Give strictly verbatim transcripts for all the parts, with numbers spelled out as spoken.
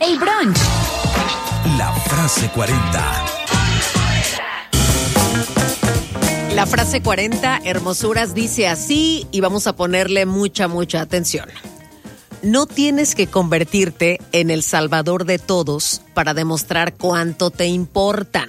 El brunch. La frase cuarenta. La frase cuarenta, hermosuras, dice así y vamos a ponerle mucha, mucha atención. No tienes que convertirte en el salvador de todos para demostrar cuánto te importan.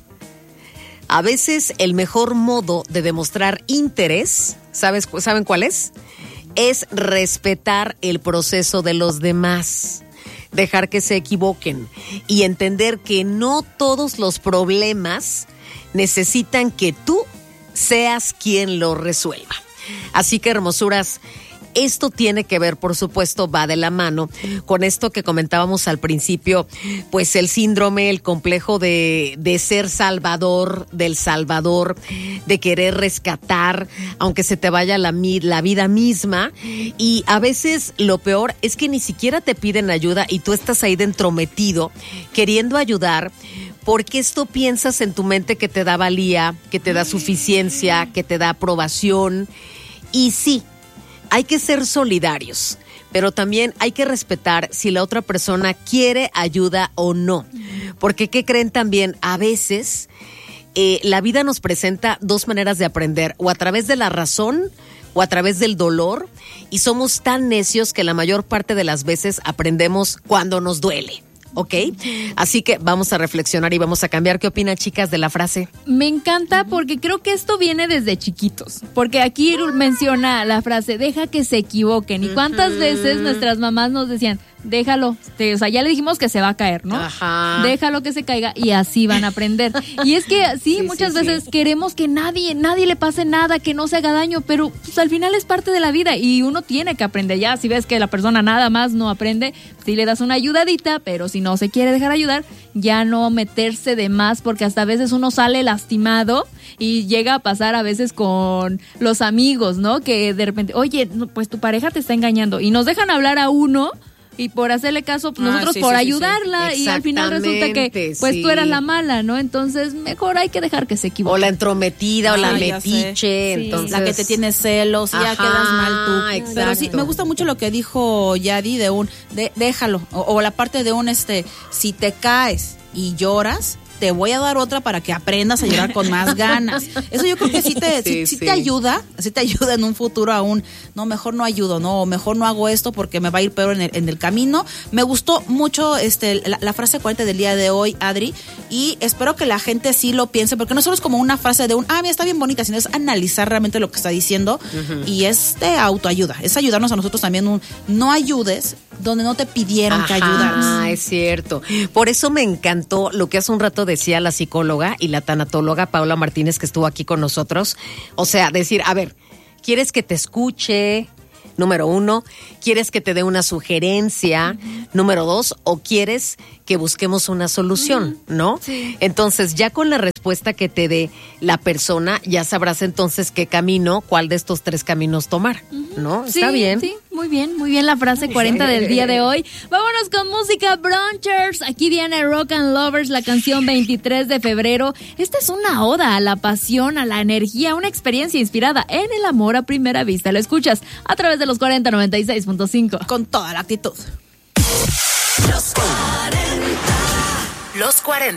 A veces el mejor modo de demostrar interés, ¿sabes, ¿saben cuál es? Es respetar el proceso de los demás, dejar que se equivoquen y entender que no todos los problemas necesitan que tú seas quien lo resuelva. Así que, hermosuras, esto tiene que ver, por supuesto, va de la mano con esto que comentábamos al principio, pues el síndrome, el complejo de, de ser salvador, del salvador, de querer rescatar, aunque se te vaya la, la vida misma. Y a veces lo peor es que ni siquiera te piden ayuda y tú estás ahí de entrometido, queriendo ayudar, porque esto piensas en tu mente que te da valía, que te da suficiencia, que te da aprobación. Y sí, hay que ser solidarios, pero también hay que respetar si la otra persona quiere ayuda o no. Porque, ¿qué creen también? A veces eh, la vida nos presenta dos maneras de aprender, o a través de la razón o a través del dolor, y somos tan necios que la mayor parte de las veces aprendemos cuando nos duele. ¿Ok? Así que vamos a reflexionar y vamos a cambiar. ¿Qué opinan, chicas, de la frase? Me encanta porque creo que esto viene desde chiquitos. Porque aquí menciona la frase, deja que se equivoquen. ¿Y cuántas uh-huh. veces nuestras mamás nos decían, déjalo, te, o sea, ya le dijimos que se va a caer, ¿no? Ajá. Déjalo que se caiga y así van a aprender. Y es que sí, sí muchas sí, veces sí. queremos que nadie, nadie le pase nada, que no se haga daño, pero pues, al final es parte de la vida y uno tiene que aprender. Ya, si ves que la persona nada más no aprende, sí le das una ayudadita, pero si no se quiere dejar ayudar, ya no meterse de más, porque hasta a veces uno sale lastimado y llega a pasar a veces con los amigos, ¿no? Que de repente, oye, pues tu pareja te está engañando y nos dejan hablar a uno. Y por hacerle caso, pues, nosotros ah, sí, por sí, ayudarla sí. y al final resulta que pues sí. tú eras la mala, ¿no? Entonces mejor hay que dejar que se equivoque. O la entrometida, ah, o la metiche, sí. entonces la que te tiene celos y ya quedas mal tú. Exacto. Pero sí, me gusta mucho lo que dijo Yadi de un, de, déjalo, o, o la parte de un, este, si te caes y lloras, te voy a dar otra para que aprendas a llorar con más ganas. Eso yo creo que sí te, sí, sí, sí, sí te ayuda, sí te ayuda en un futuro aún. No, mejor no ayudo, no, mejor no hago esto porque me va a ir peor en el, en el camino. Me gustó mucho este la, la frase cuarenta del día de hoy, Adri, y espero que la gente sí lo piense, porque no solo es como una frase de un, ah, mira, está bien bonita, sino es analizar realmente lo que está diciendo uh-huh. y es de autoayuda, es ayudarnos a nosotros también. Un, no ayudes donde no te pidieron Ajá, que ayudaras. Ah, es cierto. Por eso me encantó lo que hace un rato decía la psicóloga y la tanatóloga Paula Martínez, que estuvo aquí con nosotros. O sea, decir, a ver, ¿quieres que te escuche? Número uno. ¿Quieres que te dé una sugerencia? Uh-huh. Número dos. ¿O quieres que busquemos una solución? Uh-huh. ¿No? Sí. Entonces, ya con la respuesta que te dé la persona, ya sabrás entonces qué camino, cuál de estos tres caminos tomar. Uh-huh. ¿No? Sí, ¿Está bien? Sí, muy bien. Muy bien la frase cuarenta del día de hoy. Vámonos con música, Brunchers. Aquí viene Rock and Lovers, la canción veintitrés de febrero. Esta es una oda a la pasión, a la energía, una experiencia inspirada en el amor a primera vista. Lo escuchas a través de los cuarenta noventa y seis punto cinco. Con toda la actitud. Los cuarenta. Los cuarenta.